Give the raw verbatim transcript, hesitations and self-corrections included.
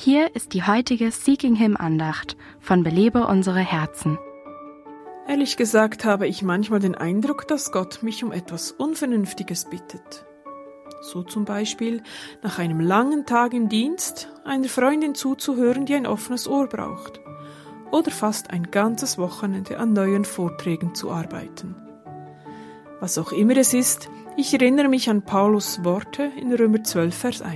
Hier ist die heutige Seeking Him Andacht von Belebe unsere Herzen. Ehrlich gesagt habe ich manchmal den Eindruck, dass Gott mich um etwas Unvernünftiges bittet. So zum Beispiel nach einem langen Tag im Dienst einer Freundin zuzuhören, die ein offenes Ohr braucht. Oder fast ein ganzes Wochenende an neuen Vorträgen zu arbeiten. Was auch immer es ist, ich erinnere mich an Paulus Worte in Römer zwölf, Vers eins.